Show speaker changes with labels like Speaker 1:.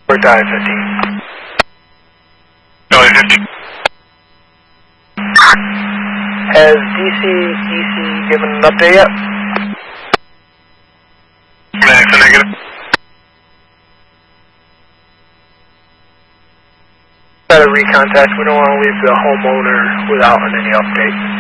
Speaker 1: Or dive 15.
Speaker 2: Dive 15.
Speaker 1: Has DCEC given an update yet?
Speaker 2: That's a negative.
Speaker 1: Try to recontact. We don't want to leave the homeowner without any update.